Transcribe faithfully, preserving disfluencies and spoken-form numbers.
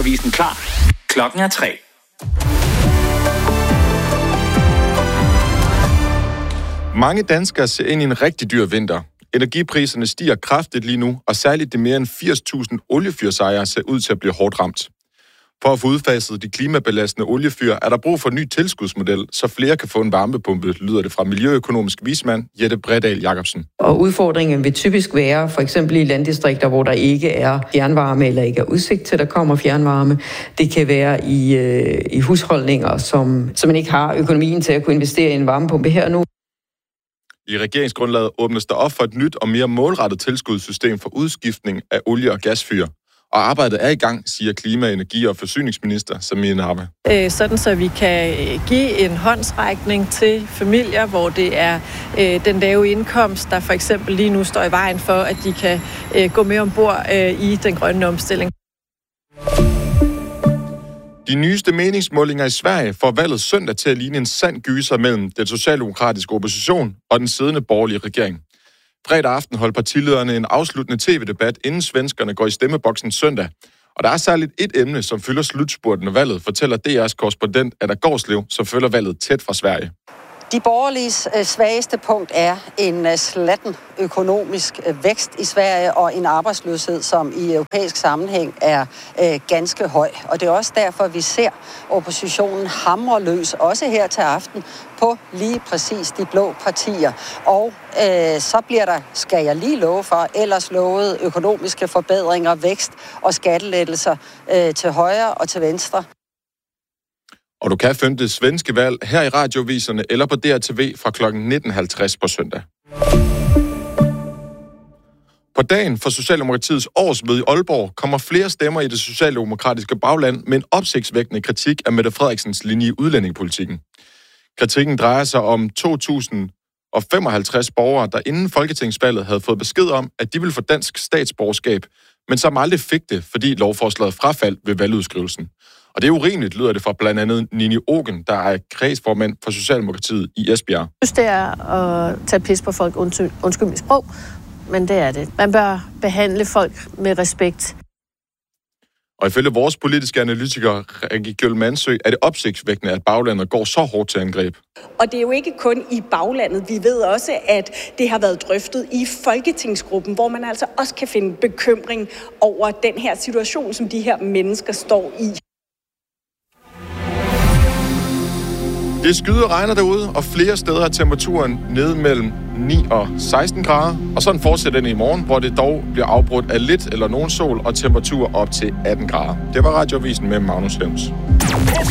Radioavisen klar. Klokken er tre. Mange danskere ser ind i en rigtig dyr vinter. Energipriserne stiger kraftigt lige nu, og særligt de mere end firs tusind oliefyrsejere ser ud til at blive hårdt ramt. For at få udfaset de klimabelastende oliefyr, er der brug for en ny tilskudsmodel, så flere kan få en varmepumpe, lyder det fra miljøøkonomisk vismand Jette Bredahl Jacobsen. Og udfordringen vil typisk være, for eksempel i landdistrikter, hvor der ikke er fjernvarme eller ikke er udsigt til, at der kommer fjernvarme. Det kan være i, øh, i husholdninger, som, som man ikke har økonomien til at kunne investere i en varmepumpe her nu. I regeringsgrundlaget åbnes der op for et nyt og mere målrettet tilskudssystem for udskiftning af olie- og gasfyr. Og arbejdet er i gang, siger klima-, energi- og forsyningsminister Samira Nawa. Øh, sådan så vi kan give en håndsrækning til familier, hvor det er øh, den lave indkomst, der for eksempel lige nu står i vejen for, at de kan øh, gå med ombord øh, i den grønne omstilling. De nyeste meningsmålinger i Sverige får valget søndag til at ligne en sand gyser mellem den socialdemokratiske opposition og den siddende borgerlige regering. Fredag aften holdt partilederne en afsluttende tv-debat, inden svenskerne går i stemmeboksen søndag. Og der er særligt et emne, som fylder slutspurten af valget, fortæller D R's korrespondent Anna Gårdslev, som følger valget tæt fra Sverige. De borgerliges svageste punkt er en slatten økonomisk vækst i Sverige og en arbejdsløshed, som i europæisk sammenhæng er øh, ganske høj. Og det er også derfor, vi ser oppositionen hamre løs, også her til aften, på lige præcis de blå partier. Og øh, så bliver der, skal jeg lige love for, ellers lovede økonomiske forbedringer, vækst og skattelettelser øh, til højre og til venstre. Og du kan finde det svenske valg her i radioviserne eller på D R T V fra klokken nitten halvtreds på søndag. På dagen for Socialdemokratiets årsmøde i Aalborg kommer flere stemmer i det socialdemokratiske bagland med en opsigtsvækkende kritik af Mette Frederiksens linje i udlændingepolitikken. Kritikken drejer sig om to tusind og femoghalvtreds borgere, der inden folketingsvalget havde fået besked om, at de ville få dansk statsborgerskab, men som aldrig fik det, fordi lovforslaget frafaldt ved valgudskrivelsen. Og det er urimeligt, lyder det fra blandt andet Nini Ogen, der er kredsformand for Socialdemokratiet i Esbjerg. Jeg synes, det er at tage pis på folk, undskyld, undskyld mit sprog, men det er det. Man bør behandle folk med respekt. Og ifølge vores politiske analytiker, Rikke Gjøl Mansø, er det opsigtsvækkende, at baglandet går så hårdt til angreb. Og det er jo ikke kun i baglandet. Vi ved også, at det har været drøftet i folketingsgruppen, hvor man altså også kan finde bekymring over den her situation, som de her mennesker står i. Det skyder og regner derude, og flere steder er temperaturen nede mellem ni og seksten grader. Og sådan fortsætter den i morgen, hvor det dog bliver afbrudt af lidt eller nogen sol og temperatur op til atten grader. Det var Radioavisen med Magnus Lems.